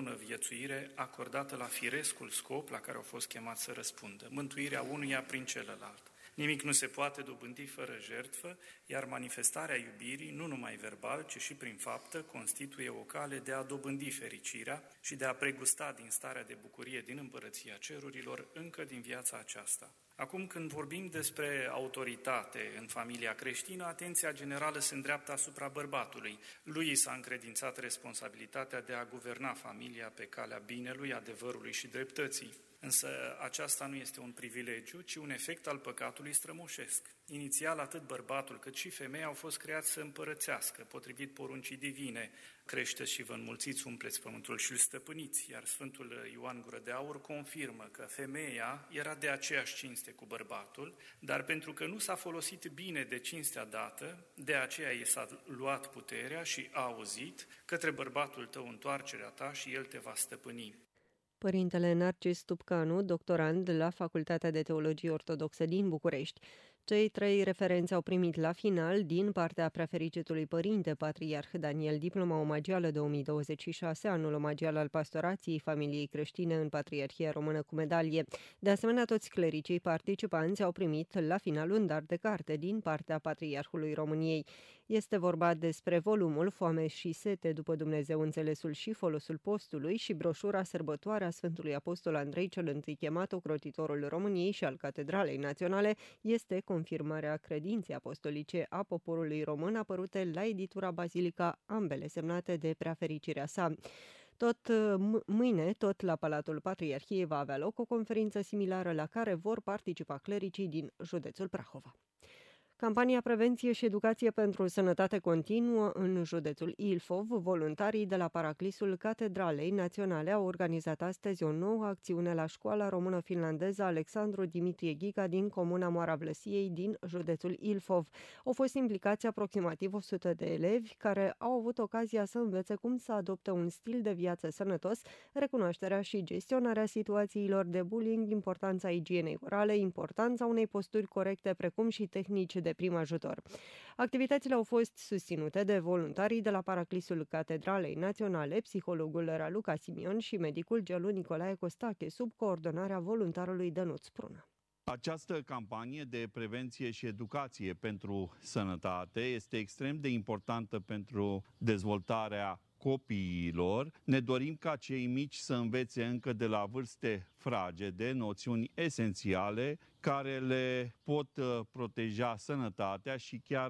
bună viețuire acordată la firescul scop la care au fost chemați să răspundă, mântuirea unuia prin celălalt. Nimic nu se poate dobândi fără jertfă, iar manifestarea iubirii, nu numai verbal, ci și prin faptă, constituie o cale de a dobândi fericirea și de a pregusta din starea de bucurie din împărăția cerurilor încă din viața aceasta. Acum, când vorbim despre autoritate în familia creștină, atenția generală se îndreaptă asupra bărbatului. Lui s-a încredințat responsabilitatea de a guverna familia pe calea binelui, adevărului și dreptății. Însă aceasta nu este un privilegiu, ci un efect al păcatului strămoșesc. Inițial, atât bărbatul cât și femeia au fost creați să împărățească, potrivit poruncii divine. Creșteți și vă înmulțiți, umpleți pământul și îl stăpâniți, iar Sfântul Ioan Gură de Aur confirmă că femeia era de aceeași cinste cu bărbatul, dar pentru că nu s-a folosit bine de cinstea dată, de aceea i s-a luat puterea și a auzit: către bărbatul tău întoarcerea ta și el te va stăpâni. Părintele Narcis Stupcanu, doctorand la Facultatea de Teologie Ortodoxă din București. Cei 3 referenți au primit la final, din partea preafericitului părinte patriarh Daniel, diploma omagială 2026, anul omagial al pastorației familiei creștine în Patriarhia Română cu medalie. De asemenea, toți clericii participanți au primit la final un dar de carte din partea Patriarhului României. Este vorba despre volumul Foame și sete după Dumnezeu, înțelesul și folosul postului și broșura Sărbătoarea Sfântului Apostol Andrei cel Întâi, chemat ocrotitorul României și al Catedralei Naționale, este confirmarea credinței apostolice a poporului român, apărute la editura Bazilica, ambele semnate de preafericirea sa. Mâine, tot la Palatul Patriarhiei, va avea loc o conferință similară la care vor participa clericii din județul Prahova. Campania Prevenție și Educație pentru Sănătate continuă în județul Ilfov. Voluntarii de la Paraclisul Catedralei Naționale au organizat astăzi o nouă acțiune la Școala Română-Finlandeză Alexandru Dimitrie Ghica din comuna Moara Vlăsiei din județul Ilfov. Au fost implicați aproximativ 100 de elevi care au avut ocazia să învețe cum să adopte un stil de viață sănătos, recunoașterea și gestionarea situațiilor de bullying, importanța igienei orale, importanța unei posturi corecte, precum și tehnici de prim ajutor. Activitățile au fost susținute de voluntarii de la Paraclisul Catedralei Naționale, psihologul Raluca Simion și medicul Gelu Nicolae Costache, sub coordonarea voluntarului Dănuț Prună. Această campanie de prevenție și educație pentru sănătate este extrem de importantă pentru dezvoltarea copiilor. Ne dorim ca cei mici să învețe încă de la vârste fragede noțiuni esențiale care le pot proteja sănătatea și chiar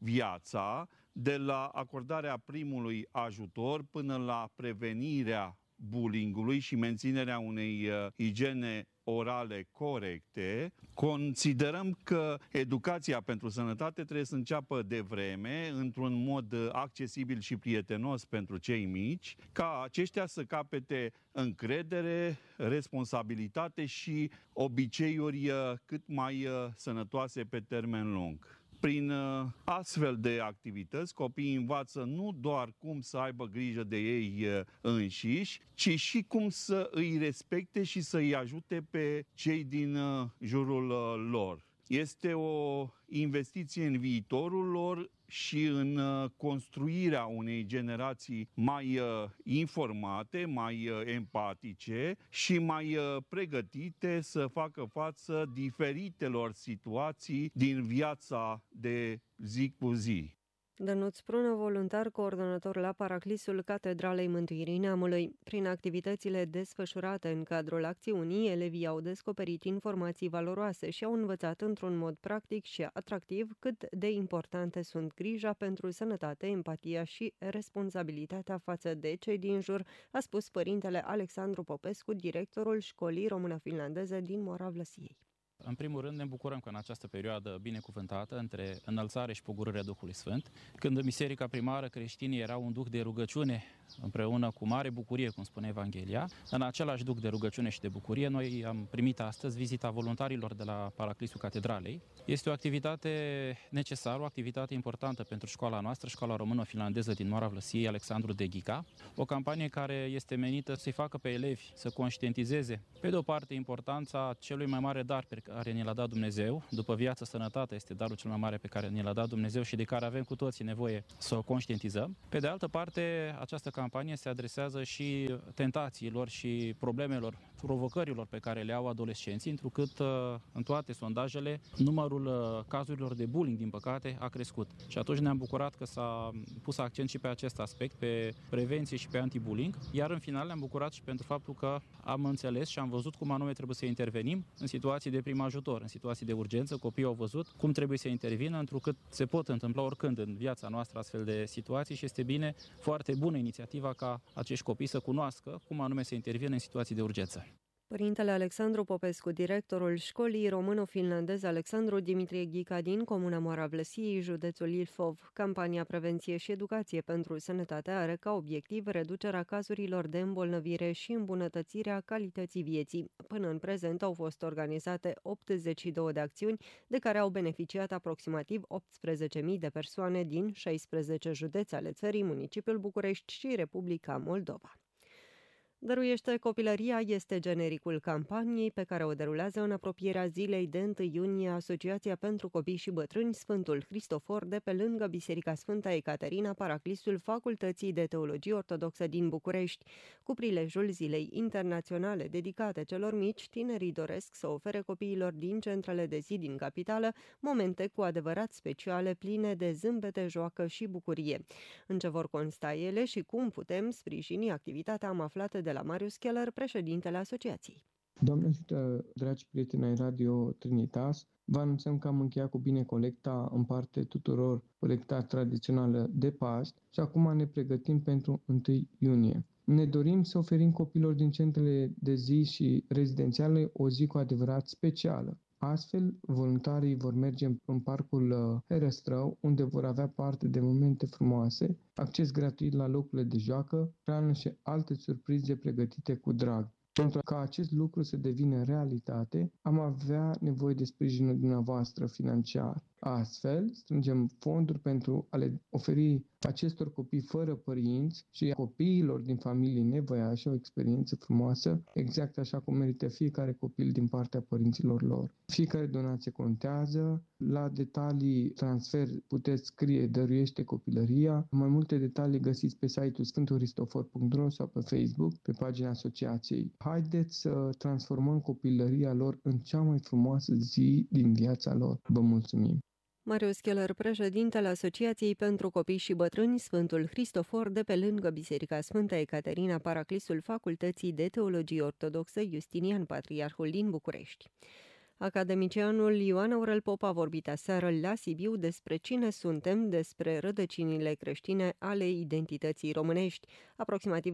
viața, de la acordarea primului ajutor până la prevenirea bullyingului și menținerea unei igiene orale corecte. Considerăm că educația pentru sănătate trebuie să înceapă de vreme, într-un mod accesibil și prietenos pentru cei mici, ca aceștia să capete încredere, responsabilitate și obiceiuri cât mai sănătoase pe termen lung. Prin astfel de activități, copiii învață nu doar cum să aibă grijă de ei înșiși, ci și cum să îi respecte și să îi ajute pe cei din jurul lor. Este o investiție în viitorul lor și în construirea unei generații mai informate, mai empatice și mai pregătite să facă față diferitelor situații din viața de zi cu zi. Dănuț Prună, voluntar coordonator la Paraclisul Catedralei Mântuirii Neamului. Prin activitățile desfășurate în cadrul acțiunii, elevii au descoperit informații valoroase și au învățat într-un mod practic și atractiv cât de importante sunt grija pentru sănătate, empatia și responsabilitatea față de cei din jur, a spus părintele Alexandru Popescu, directorul Școlii Română-Finlandeze din Moara Vlăsiei. În primul rând ne bucurăm că în această perioadă binecuvântată între înălțare și pogorârea Duhului Sfânt, când în biserica primară creștinii erau un duh de rugăciune împreună cu mare bucurie, cum spune Evanghelia, în același duh de rugăciune și de bucurie, noi am primit astăzi vizita voluntarilor de la Paraclisul Catedralei. Este o activitate necesară, o activitate importantă pentru școala noastră, Școala Română-Finlandeză din Moara Vlăsiei, Alexandru de Ghica, o campanie care este menită să-i facă pe elevi să conștientizeze, pe de o parte, importanța celui mai mare dar pe care ni l-a dat Dumnezeu. După viață, sănătatea este darul cel mai mare pe care ni l-a dat Dumnezeu și de care avem cu toții nevoie să o conștientizăm. Pe de altă parte, această campanie se adresează și tentațiilor și problemelor, provocărilor pe care le au adolescenții, întrucât în toate sondajele numărul cazurilor de bullying, din păcate, a crescut. Și atunci ne-am bucurat că s-a pus accent și pe acest aspect, pe prevenție și pe anti-bullying, iar în final ne-am bucurat și pentru faptul că am înțeles și am văzut cum anume trebuie să intervenim în situații de prim ajutor, în situații de urgență. Copiii au văzut cum trebuie să intervină, întrucât se pot întâmpla oricând în viața noastră astfel de situații și este bine, foarte bună inițiativa ca acești copii să cunoască cum anume să intervină în situații de urgență. Părintele Alexandru Popescu, directorul școlii româno-finlandez Alexandru Dimitrie Ghica din comuna Moravlăsiei, județul Ilfov. Campania Prevenție și Educație pentru Sănătate are ca obiectiv reducerea cazurilor de îmbolnăvire și îmbunătățirea calității vieții. Până în prezent au fost organizate 82 de acțiuni, de care au beneficiat aproximativ 18.000 de persoane din 16 județe ale țării, municipiul București și Republica Moldova. Dăruiește copilăria este genericul campaniei pe care o derulează în apropierea zilei de 1 iunie Asociația pentru Copii și Bătrâni Sfântul Hristofor de pe lângă Biserica Sfânta Ecaterina, paraclisul Facultății de Teologie Ortodoxă din București. Cu prilejul Zilei Internaționale dedicate celor mici, tinerii doresc să ofere copiilor din centrele de zi din capitală momente cu adevărat speciale, pline de zâmbete, joacă și bucurie. În ce vor consta ele și cum putem sprijini activitatea, am aflat de la Marius Keller, președintele asociației. Doamne ajută, dragi prieteni ai Radio Trinitas, vă anunțăm că am încheiat cu bine colecta în parte tuturor colecta tradițională de Paști și acum ne pregătim pentru 1 iunie. Ne dorim să oferim copilor din centrele de zi și rezidențiale o zi cu adevărat specială. Astfel, voluntarii vor merge în parcul Herăstrău, unde vor avea parte de momente frumoase, acces gratuit la locurile de joacă, hrană și alte surprize pregătite cu drag. Pentru ca acest lucru să devină realitate, am avea nevoie de sprijinul dumneavoastră financiar. Astfel, strângem fonduri pentru a le oferi acestor copii fără părinți și copiilor din familii nevoiașe o experiență frumoasă, exact așa cum merită fiecare copil din partea părinților lor. Fiecare donație contează. La detalii transfer puteți scrie Dăruiește Copilăria. Mai multe detalii găsiți pe site-ul sfântulhristofor.ro sau pe Facebook, pe pagina asociației. Haideți să transformăm copilăria lor în cea mai frumoasă zi din viața lor. Vă mulțumim! Marius Keller, președintele Asociației pentru Copii și Bătrâni Sfântul Hristofor de pe lângă Biserica Sfânta Ecaterina, paraclisul Facultății de Teologie Ortodoxă Justinian Patriarhul din București. Academicianul Ioan Aurel Pop a vorbit aseară la Sibiu despre cine suntem, despre rădăcinile creștine ale identității românești. Aproximativ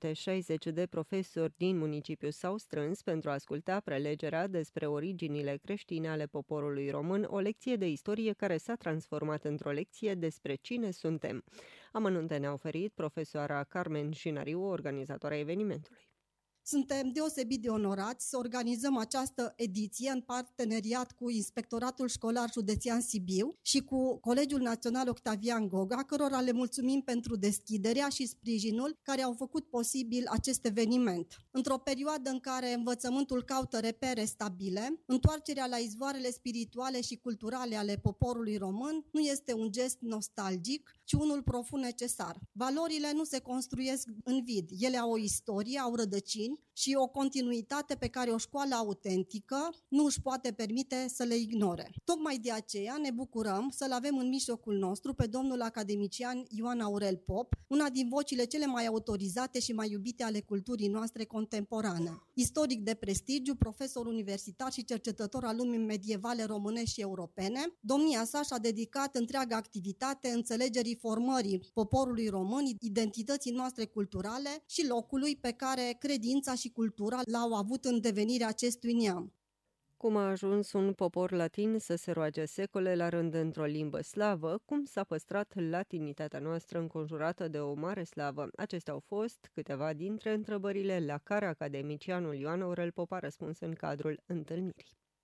260 de profesori din municipiu s-au strâns pentru a asculta prelegerea despre originile creștine ale poporului român, o lecție de istorie care s-a transformat într-o lecție despre cine suntem. Amănunte ne-a oferit profesoara Carmen Șinariu, organizatoarea evenimentului. Suntem deosebit de onorați să organizăm această ediție în parteneriat cu Inspectoratul Școlar Județean Sibiu și cu Colegiul Național Octavian Goga, cărora le mulțumim pentru deschiderea și sprijinul care au făcut posibil acest eveniment. Într-o perioadă în care învățământul caută repere stabile, întoarcerea la izvoarele spirituale și culturale ale poporului român nu este un gest nostalgic, ci unul profund necesar. Valorile nu se construiesc în vid, ele au o istorie, au rădăcini și o continuitate pe care o școală autentică nu își poate permite să le ignore. Tocmai de aceea ne bucurăm să-l avem în mijlocul nostru pe domnul academician Ioan Aurel Pop, una din vocile cele mai autorizate și mai iubite ale culturii noastre contemporane. Istoric de prestigiu, profesor universitar și cercetător al lumii medievale românești și europene, domnia sa și-a dedicat întreaga activitate înțelegerii formării poporului român, identității noastre culturale și locului pe care credința și cultura l-au avut în devenirea acestui neam. Cum a ajuns un popor latin să se roage secole la rând într-o limbă slavă, cum s-a păstrat latinitatea noastră înconjurată de o mare slavă. Acestea au fost câteva dintre întrebările la care academicianul Ioan Aurel Pop a răspuns în cadrul întâlnirii.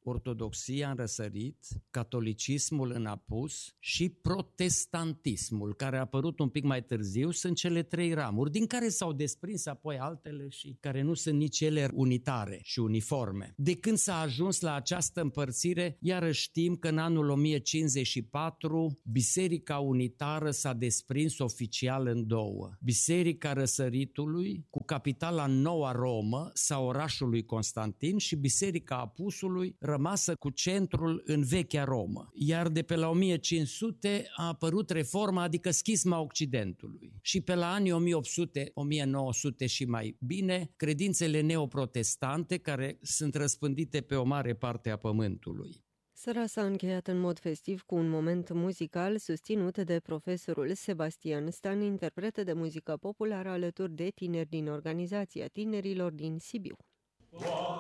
ortodoxia în răsărit, catolicismul în apus și protestantismul, care a apărut un pic mai târziu, sunt cele 3 ramuri, din care s-au desprins apoi altele și care nu sunt nici ele unitare și uniforme. De când s-a ajuns la această împărțire, iarăși știm că în anul 1054 Biserica Unitară s-a desprins oficial în 2. Biserica Răsăritului, cu capitala în Noua Romă sau orașului Constantin, și Biserica Apusului, rămasă cu centrul în Vechea Romă. Iar de pe la 1500 a apărut reforma, adică schisma Occidentului. Și pe la anii 1800-1900 și mai bine, credințele neoprotestante, care sunt răspândite pe o mare parte a pământului. Seara s-a încheiat în mod festiv cu un moment muzical susținut de profesorul Sebastian Stan, interpret de muzică populară alături de tineri din Organizația Tinerilor din Sibiu.